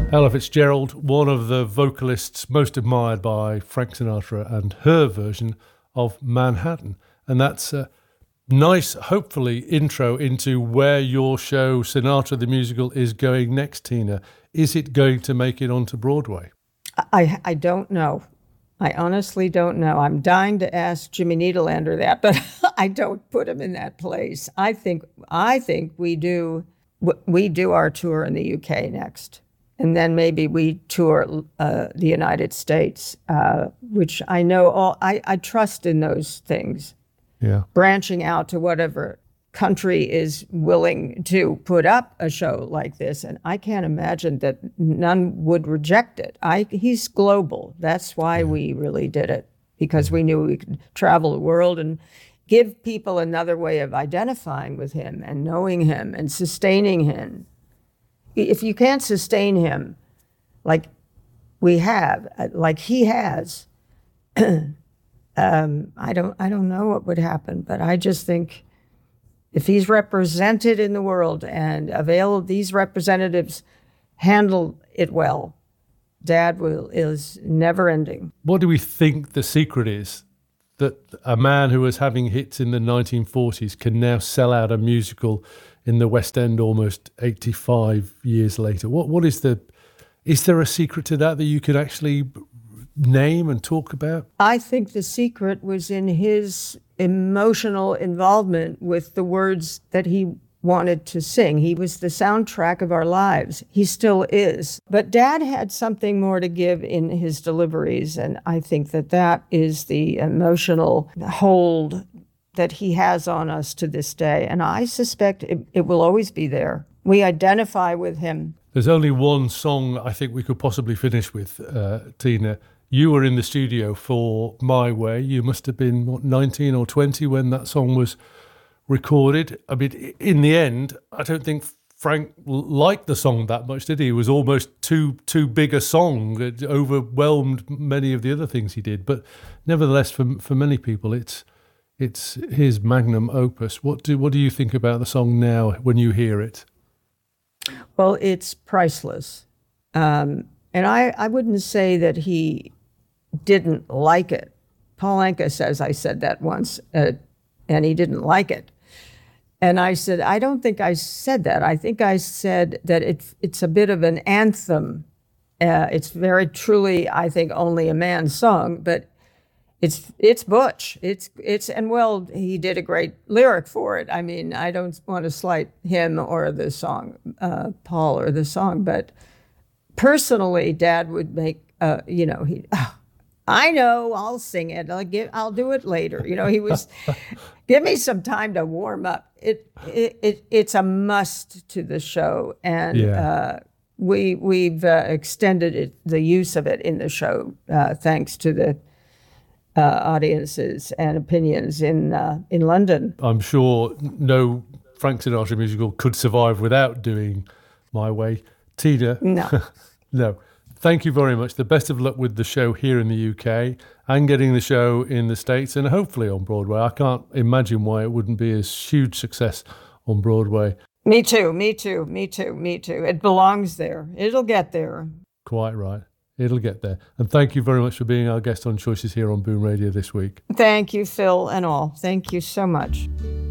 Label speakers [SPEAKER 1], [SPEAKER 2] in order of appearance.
[SPEAKER 1] Ella Fitzgerald, one of the vocalists most admired by Frank Sinatra, and her version of Manhattan. And that's a nice, hopefully, intro into where your show, Sinatra the Musical, is going next, Tina. Is it going to make it onto Broadway?
[SPEAKER 2] I don't know. I honestly don't know. I'm dying to ask Jimmy Needlander that, but I don't put him in that place. I think we do our tour in the UK next. And then maybe we tour the United States, which I know I trust in those things.
[SPEAKER 1] Yeah.
[SPEAKER 2] Branching out to whatever country is willing to put up a show like this. And I can't imagine that none would reject it. He's global. That's why we really did it, because we knew we could travel the world and give people another way of identifying with him and knowing him and sustaining him. If you can't sustain him like we have, like he has, I don't know what would happen, but I just think if he's represented in the world and these representatives handle it well, Dad is never ending.
[SPEAKER 1] What do we think the secret is that a man who was having hits in the 1940s can now sell out a musical in the West End almost 85 years later? Is there a secret to that you could actually name and talk about?
[SPEAKER 2] I think the secret was in his emotional involvement with the words that he wanted to sing. He was the soundtrack of our lives. He still is. But Dad had something more to give in his deliveries, and I think that is the emotional hold that he has on us to this day. And I suspect it will always be there. We identify with him.
[SPEAKER 1] There's only one song I think we could possibly finish with, Tina. You were in the studio for My Way. You must have been, 19 or 20 when that song was recorded. I mean, in the end, I don't think Frank liked the song that much, did he? It was almost too big a song. It overwhelmed many of the other things he did. But nevertheless, for many people, it's his magnum opus. What do you think about the song now when you hear it?
[SPEAKER 2] Well, it's priceless. And I wouldn't say that he didn't like it. Paul Anka says I said that once, and he didn't like it. And I said, I don't think I said that. I think I said that it's a bit of an anthem. It's very truly, I think, only a man's song, but it's Butch. And he did a great lyric for it. I mean, I don't want to slight him or the song, Paul or the song, but personally, Dad would make, I know, I'll sing it. I'll do it later. He was, give me some time to warm up. It's a must to the show, and we've extended the use of it in the show thanks to the audiences and opinions in London.
[SPEAKER 1] I'm sure no Frank Sinatra musical could survive without doing My Way. Tina?
[SPEAKER 2] No.
[SPEAKER 1] No. Thank you very much. The best of luck with the show here in the UK and getting the show in the States and hopefully on Broadway. I can't imagine why it wouldn't be a huge success on Broadway.
[SPEAKER 2] Me too. It belongs there. It'll get there.
[SPEAKER 1] Quite right. It'll get there. And thank you very much for being our guest on Choices here on Boom Radio this week.
[SPEAKER 2] Thank you, Phil, and all. Thank you so much.